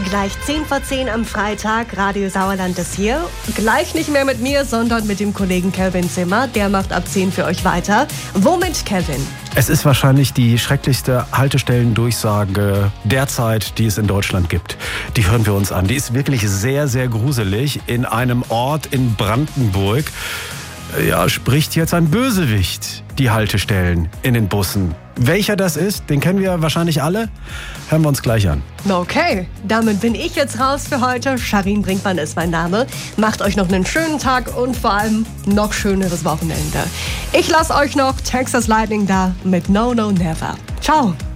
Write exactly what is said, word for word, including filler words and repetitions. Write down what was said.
Gleich zehn vor zehn am Freitag. Radio Sauerland ist hier. Gleich nicht mehr mit mir, sondern mit dem Kollegen Kelvin Zimmer. Der macht ab zehn für euch weiter. Womit, Kelvin? Es ist wahrscheinlich die schrecklichste Haltestellendurchsage derzeit, die es in Deutschland gibt. Die hören wir uns an. Die ist wirklich sehr, sehr gruselig. In einem Ort in Brandenburg, ja, spricht jetzt ein Bösewicht die Haltestellen in den Bussen. Welcher das ist, den kennen wir wahrscheinlich alle. Hören wir uns gleich an. Okay, damit bin ich jetzt raus für heute. Sharin Brinkmann ist mein Name. Macht euch noch einen schönen Tag und vor allem noch schöneres Wochenende. Ich lasse euch noch Texas Lightning da mit No No Never. Ciao.